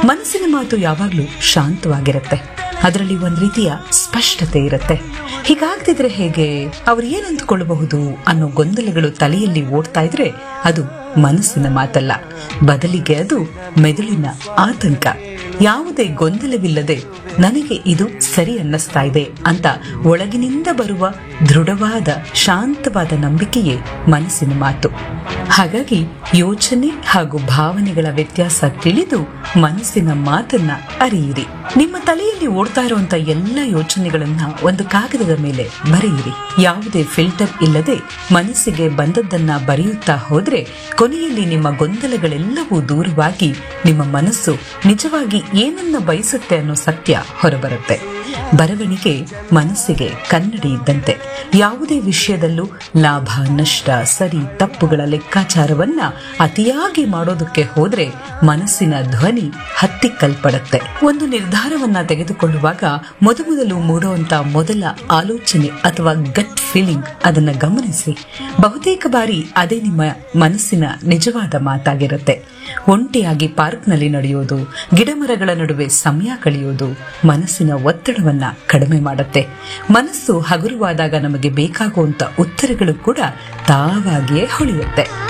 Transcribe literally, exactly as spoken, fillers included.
ಮನಸ್ಸಿನ ಮಾತು ಯಾವಾಗ್ಲೂ ಶಾಂತವಾಗಿರುತ್ತೆ. ಅದರಲ್ಲಿ ಒಂದ್ ರೀತಿಯ ಸ್ಪಷ್ಟತೆ ಇರುತ್ತೆ. ಹೀಗಾಗ್ತಿದ್ರೆ ಹೇಗೆ, ಅವ್ರು ಏನ್ ಅಂದ್ಕೊಳ್ಳಬಹುದು ಅನ್ನೋ ಗೊಂದಲಗಳು ತಲೆಯಲ್ಲಿ ಓಡ್ತಾ ಇದ್ರೆ ಅದು ಮನಸ್ಸಿನ ಮಾತಲ್ಲ, ಬದಲಿಗೆ ಅದು ಮೆದುಳಿನ ಆತಂಕ. ಯಾವುದೇ ಗೊಂದಲವಿಲ್ಲದೆ ನನಗೆ ಇದು ಸರಿ ಅನ್ನಿಸ್ತಾ ಇದೆ ಅಂತ ಒಳಗಿನಿಂದ ಬರುವ ದೃಢವಾದ ಶಾಂತವಾದ ನಂಬಿಕೆಯೇ ಮನಸ್ಸಿನ ಮಾತು. ಹಾಗಾಗಿ ಯೋಚನೆ ಹಾಗೂ ಭಾವನೆಗಳ ವ್ಯತ್ಯಾಸ ತಿಳಿದು ಮನಸ್ಸಿನ ಮಾತನ್ನ ಅರಿಯಿರಿ. ನಿಮ್ಮ ತಲೆಯಲ್ಲಿ ಓಡ್ತಾ ಇರುವಂತ ಎಲ್ಲ ಯೋಚನೆಗಳನ್ನ ಒಂದು ಕಾಗದದ ಮೇಲೆ ಬರೆಯಿರಿ. ಯಾವುದೇ ಫಿಲ್ಟರ್ ಇಲ್ಲದೆ ಮನಸ್ಸಿಗೆ ಬಂದದ್ದನ್ನ ಬರೆಯುತ್ತಾ ಹೋದ್ರೆ ಕೊನೆಯಲ್ಲಿ ನಿಮ್ಮ ಗೊಂದಲಗಳೆಲ್ಲವೂ ದೂರವಾಗಿ ನಿಮ್ಮ ಮನಸ್ಸು ನಿಜವಾಗಿ ಏನನ್ನ ಬಯಸುತ್ತೆ ಅನ್ನೋ ಸತ್ಯ ಹೊರಬರುತ್ತೆ. ಬರವಣಿಗೆ ಮನಸ್ಸಿಗೆ ಕನ್ನಡಿ ಇದ್ದಂತೆ. ಯಾವುದೇ ವಿಷಯದಲ್ಲೂ ಲಾಭ ನಷ್ಟ ಸರಿ ತಪ್ಪುಗಳ ಲೆಕ್ಕಾಚಾರವನ್ನ ಅತಿಯಾಗಿ ಮಾಡೋದಕ್ಕೆ ಹೋದ್ರೆ ಮನಸ್ಸಿನ ಧ್ವನಿ ಹತ್ತಿಕ್ಕಲ್ಪಡುತ್ತೆ. ಒಂದು ನಿರ್ಧಾರವನ್ನ ತೆಗೆದುಕೊಳ್ಳುವಾಗ ಮೊದಮೊದಲು ಮೂಡುವಂತ ಮೊದಲ ಆಲೋಚನೆ ಅಥವಾ ಗಟ್ ಫೀಲಿಂಗ್ ಅದನ್ನ ಗಮನಿಸಿ. ಬಹುತೇಕ ಬಾರಿ ಅದೇ ನಿಮ್ಮ ಮನಸ್ಸಿನ ನಿಜವಾದ ಮಾತಾಗಿರುತ್ತೆ. ಒಂಟಿಯಾಗಿ ಪಾರ್ಕ್ನಲ್ಲಿ ನಡೆಯೋದು, ಗಿಡಮರಗಳ ನಡುವೆ ಸಮಯ ಕಳೆಯೋದು ಮನಸ್ಸಿನ ಒತ್ತಡವನ್ನ ಕಡಿಮೆ ಮಾಡುತ್ತೆ. ಮನಸ್ಸು ಹಗುರವಾದಾಗ ನಮಗೆ ಬೇಕಾಗುವಂತ ಉತ್ತರಗಳು ಕೂಡ ತಾವಾಗಿಯೇ ಹೊಳೆಯುತ್ತೆ.